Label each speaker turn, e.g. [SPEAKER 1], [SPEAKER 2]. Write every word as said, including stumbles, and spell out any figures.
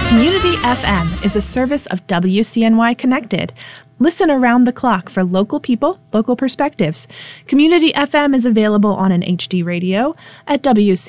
[SPEAKER 1] Community F M is a service of W C N Y Connected. Listen around the clock for local people, local perspectives. Community F M is available on an H D radio at W C